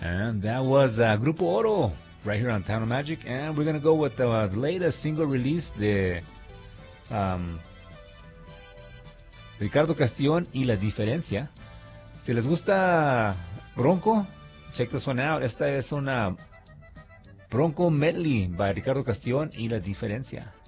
And that was Grupo Oro right here on Town of Magic. And we're going to go with the latest single release de Ricardo Castillón y La Diferencia. Si les gusta Bronco, check this one out. Esta es una Bronco medley by Ricardo Castillón y La Diferencia.